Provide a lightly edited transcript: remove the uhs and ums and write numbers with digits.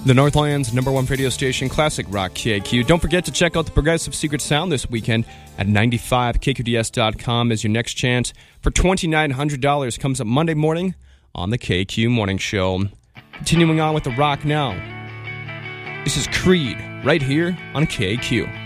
The Northland's number one radio station, Classic Rock KQ. Don't forget to check out the Progressive Secret Sound this weekend at 95KQDS.com as your next chance for $2,900 comes up Monday morning on the KQ Morning Show. Continuing on with the rock now. This is Creed right here on KQ.